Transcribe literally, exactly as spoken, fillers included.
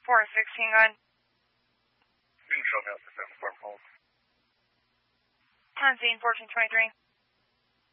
four sixteen, go ahead. You can show me up to seven four hold. Ten scene, fourteen twenty-three.